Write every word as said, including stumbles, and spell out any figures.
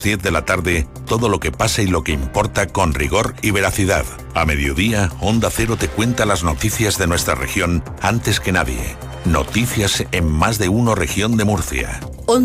diez de la tarde, todo lo que pasa y lo que importa con rigor y veracidad. A mediodía, Onda Cero te cuenta las noticias de nuestra región antes que nadie. Noticias en Más de Uno Región de Murcia.